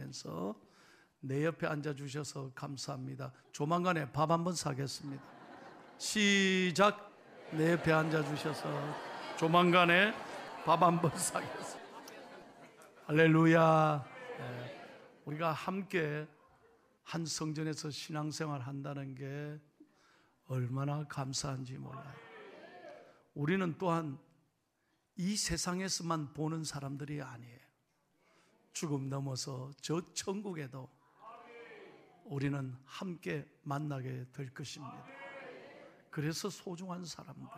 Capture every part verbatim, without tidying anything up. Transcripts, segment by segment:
기도하면서 내 옆에 앉아주셔서 감사합니다. 조만간에 밥 한번 사겠습니다. 시작. 내 옆에 앉아주셔서 조만간에 밥 한번 사겠습니다. 할렐루야. 네. 우리가 함께 한 성전에서 신앙생활 한다는 게 얼마나 감사한지 몰라요. 우리는 또한 이 세상에서만 보는 사람들이 아니에요. 죽음 넘어서 저 천국에도 우리는 함께 만나게 될 것입니다. 그래서 소중한 사람들.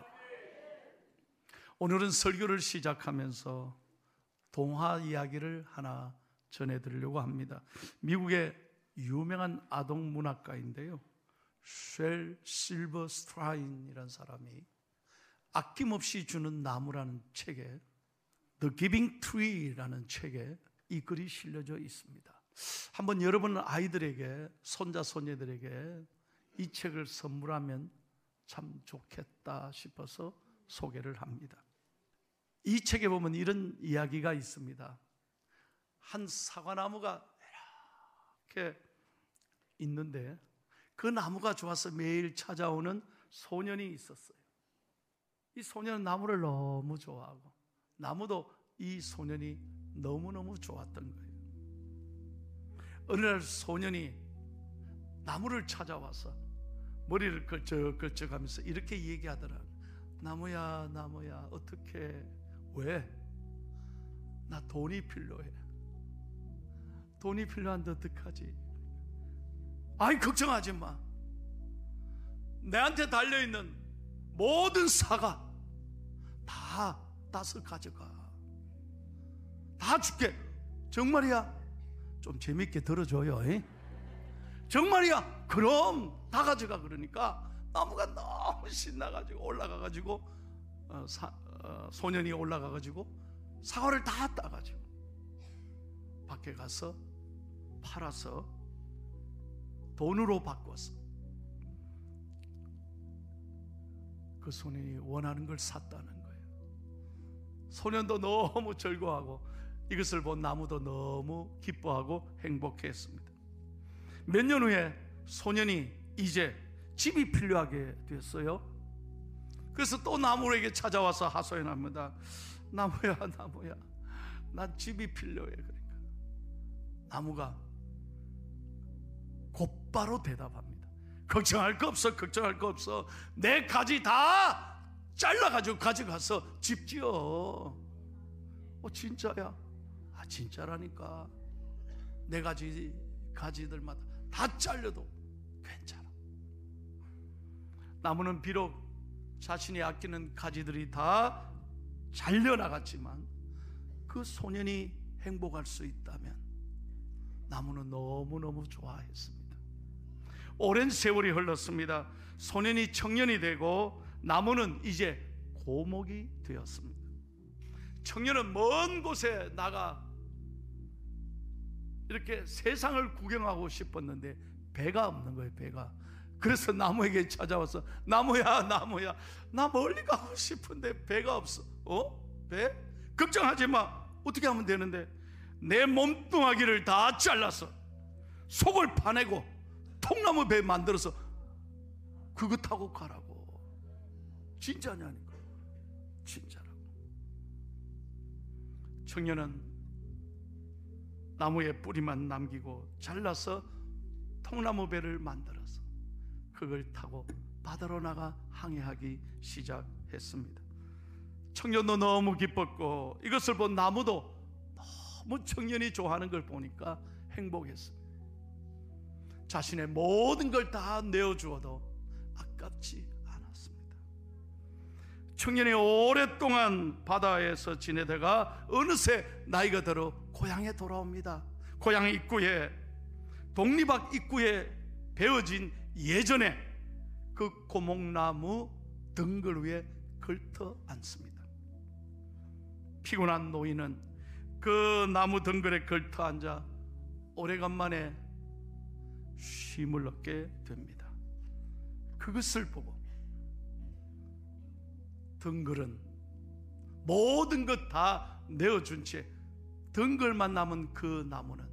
오늘은 설교를 시작하면서 동화 이야기를 하나 전해드리려고 합니다. 미국의 유명한 아동 문학가인데요, 쉘 실버스트라인이라는 사람이 아낌없이 주는 나무라는 책에, The Giving Tree라는 책에 이 글이 실려져 있습니다. 한번 여러분 아이들에게, 손자 손녀들에게 이 책을 선물하면 참 좋겠다 싶어서 소개를 합니다. 이 책에 보면 이런 이야기가 있습니다. 한 사과나무가 이렇게 있는데 그 나무가 좋아서 매일 찾아오는 소년이 있었어요. 이 소년은 나무를 너무 좋아하고 나무도 이 소년이 너무너무 좋았던 거예요. 어느 날 소년이 나무를 찾아와서 머리를 걸쩍 걸쩍하면서 이렇게 얘기하더라. 나무야, 나무야, 어떡해? 왜? 나 돈이 필요해. 돈이 필요한데 어떡하지? 아이, 걱정하지 마. 내한테 달려있는 모든 사과 다 따서 가져가. 다 줄게. 정말이야? 좀 재밌게 들어줘요. 에? 정말이야? 그럼 다 가져가. 그러니까 나무가 너무 신나가지고 올라가가지고 어, 사, 어, 소년이 올라가가지고 사과를 다 따가지고 밖에 가서 팔아서 돈으로 바꿔서 그 소년이 원하는 걸 샀다는 거예요. 소년도 너무 즐거워하고 이것을 본 나무도 너무 기뻐하고 행복했습니다. 몇 년 후에 소년이 이제 집이 필요하게 됐어요. 그래서 또 나무에게 찾아와서 하소연합니다. 나무야, 나무야, 난 집이 필요해. 그러니까 나무가 곧바로 대답합니다. 걱정할 거 없어, 걱정할 거 없어. 내 가지 다 잘라가지고 가져가서 집 지어. 어, 진짜야? 아, 진짜라니까. 내 가지, 가지들마다 다 잘려도 괜찮아. 나무는 비록 자신이 아끼는 가지들이 다 잘려나갔지만 그 소년이 행복할 수 있다면 나무는 너무너무 좋아했습니다. 오랜 세월이 흘렀습니다. 소년이 청년이 되고 나무는 이제 고목이 되었습니다. 청년은 먼 곳에 나가 이렇게 세상을 구경하고 싶었는데 배가 없는 거예요. 배가. 그래서 나무에게 찾아와서 나무야, 나무야, 나 멀리 가고 싶은데 배가 없어. 어? 배? 걱정하지 마. 어떻게 하면 되는데? 내 몸뚱아기를 다 잘라서 속을 파내고 통나무 배 만들어서 그거 타고 가라고. 진짜냐니까. 진짜라고. 청년은 나무에 뿌리만 남기고 잘라서 통나무 배를 만들어서 그걸 타고 바다로 나가 항해하기 시작했습니다. 청년도 너무 기뻤고 이것을 본 나무도 너무 청년이 좋아하는 걸 보니까 행복했습니다. 자신의 모든 걸 다 내어주어도 아깝지 않았습니다. 청년이 오랫동안 바다에서 지내다가 어느새 나이가 들어 고향에 돌아옵니다. 고향 입구에, 독립학 입구에 베어진 예전에 그 고목나무 등글 위에 걸터 앉습니다. 피곤한 노인은 그 나무 등글에 걸터 앉아 오래간만에 쉼을 얻게 됩니다. 그것을 보고 등글은 모든 것 다 내어준 채 등글만 남은 그 나무는